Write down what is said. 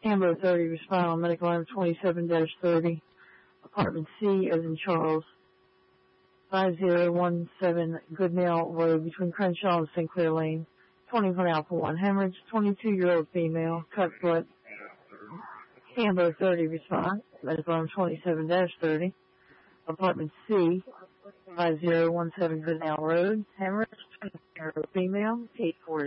Amber 30, respond on medical item 27-30. Apartment C, as in Charles, 5017 Goodnail Road, between Crenshaw and St. Clair Lane. 21 Alpha 1 hemorrhage, 22-year-old female, cut blood. Amber 30, respond. Medical item 27-30. Apartment C, 5017 Goodnail Road, hemorrhage, 22-year-old female, 840.